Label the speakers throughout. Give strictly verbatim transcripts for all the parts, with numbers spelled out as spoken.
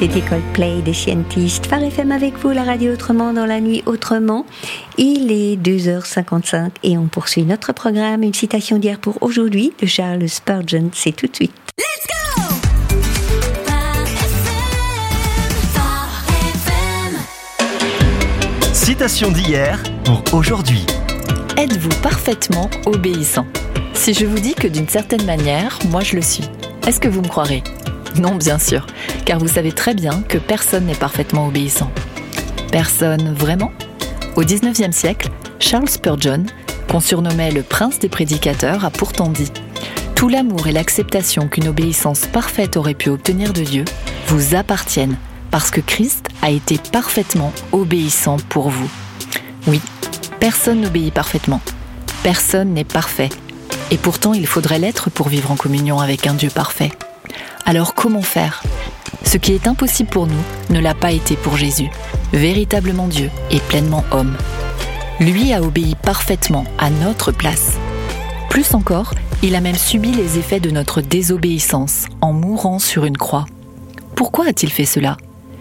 Speaker 1: c'était Coldplay des Scientists. Phare F M avec vous, la radio autrement dans la nuit autrement. Il est deux heures cinquante-cinq et on poursuit notre programme. Une citation d'hier pour aujourd'hui de Charles Spurgeon, c'est tout de suite.
Speaker 2: Let's go!
Speaker 3: Citation d'hier pour aujourd'hui.
Speaker 4: Êtes-vous parfaitement obéissant ? Si je vous dis que d'une certaine manière, moi je le suis, est-ce que vous me croirez ? Non, bien sûr, car vous savez très bien que personne n'est parfaitement obéissant. Personne vraiment ? Au dix-neuvième siècle, Charles Spurgeon, qu'on surnommait le prince des prédicateurs, a pourtant dit « Tout l'amour et l'acceptation qu'une obéissance parfaite aurait pu obtenir de Dieu vous appartiennent parce que Christ a été parfaitement obéissant pour vous. » Oui, personne n'obéit parfaitement. Personne n'est parfait. Et pourtant, il faudrait l'être pour vivre en communion avec un Dieu parfait. Alors comment faire ? Ce qui est impossible pour nous ne l'a pas été pour Jésus, véritablement Dieu et pleinement homme. Lui a obéi parfaitement à notre place. Plus encore, il a même subi les effets de notre désobéissance en mourant sur une croix. Pourquoi a-t-il fait cela ?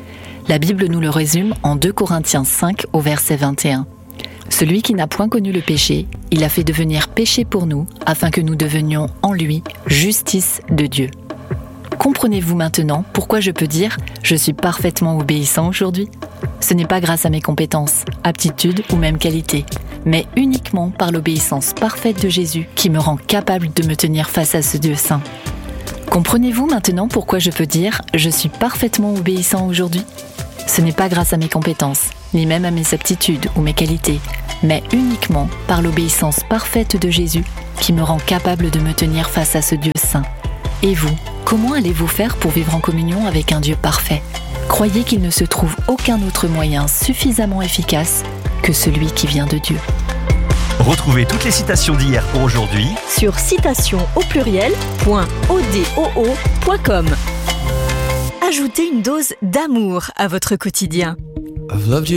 Speaker 4: La Bible nous le résume en deux Corinthiens cinq au verset vingt et un. Celui qui n'a point connu le péché, il a fait devenir péché pour nous, afin que nous devenions en lui justice de Dieu. Comprenez-vous maintenant pourquoi je peux dire « je suis parfaitement obéissant aujourd'hui » ? Ce n'est pas grâce à mes compétences, aptitudes ou même qualités, mais uniquement par l'obéissance parfaite de Jésus qui me rend capable de me tenir face à ce Dieu saint. Comprenez-vous maintenant pourquoi je peux dire « je suis parfaitement obéissant aujourd'hui » ? Ce n'est pas grâce à mes compétences, ni même à mes aptitudes ou mes qualités, mais uniquement par l'obéissance parfaite de Jésus qui me rend capable de me tenir face à ce Dieu saint. Et vous, comment allez-vous faire pour vivre en communion avec un Dieu parfait ? Croyez qu'il ne se trouve aucun autre moyen suffisamment efficace que celui qui vient de Dieu.
Speaker 3: Retrouvez toutes les citations d'hier pour aujourd'hui
Speaker 5: sur citation au pluriel point odoo point com. Ajoutez une dose d'amour à votre quotidien.